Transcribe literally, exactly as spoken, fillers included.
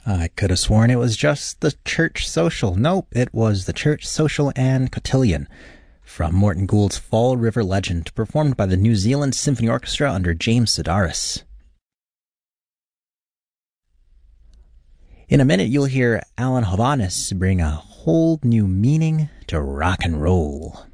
I could have sworn it was just the Church Social. Nope, it was the Church Social and Cotillion from Morton Gould's Fall River Legend, performed by the New Zealand Symphony Orchestra under James Sedaris. In a minute, you'll hear Alan Hovhaness bring a whole new meaning to rock and roll.